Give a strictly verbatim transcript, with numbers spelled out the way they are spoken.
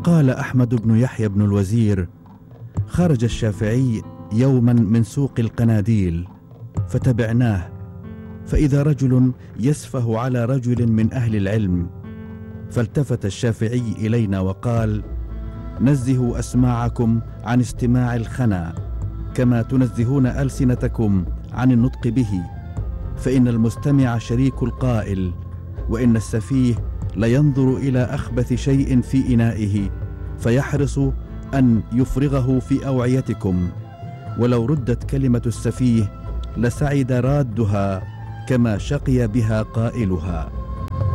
قال أحمد بن يحيى بن الوزير: خرج الشافعي يوما من سوق القناديل فتبعناه، فإذا رجل يسفه على رجل من أهل العلم، فالتفت الشافعي إلينا وقال: نزهوا أسماعكم عن استماع الخنا كما تنزهون ألسنتكم عن النطق به، فإن المستمع شريك القائل، وإن السفيه لينظر إلى أخبث شيء في إنائه فيحرص أن يفرغه في أوعيتكم، ولو ردت كلمة السفيه لسعد رادها كما شقي بها قائلها.